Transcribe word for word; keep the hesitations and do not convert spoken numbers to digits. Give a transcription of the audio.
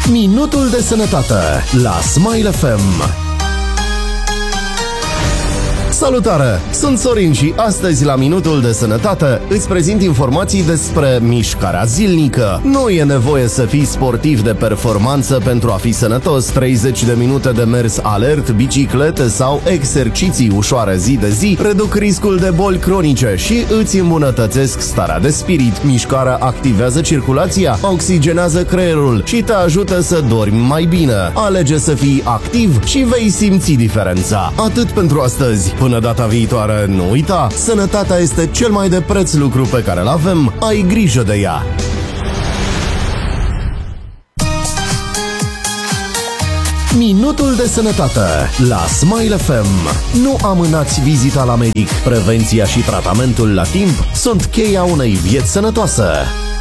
Minutul de sănătate la Smile F M. Salutare! Sunt Sorin și astăzi la Minutul de Sănătate îți prezint informații despre mișcarea zilnică. Nu e nevoie să fii sportiv de performanță pentru a fi sănătos. treizeci de minute de mers alert, biciclete sau exerciții ușoare zi de zi reduc riscul de boli cronice și îți îmbunătățesc starea de spirit. Mișcarea activează circulația, oxigenează creierul și te ajută să dormi mai bine. Alege să fii activ și vei simți diferența. Atât pentru astăzi. Până data viitoare, nu uita, sănătatea este cel mai de preț lucru pe care îl avem, ai grijă de ea. Minutul de sănătate la Smile F M. Nu amânați vizita la medic. Prevenția și tratamentul la timp sunt cheia unei vieți sănătoase.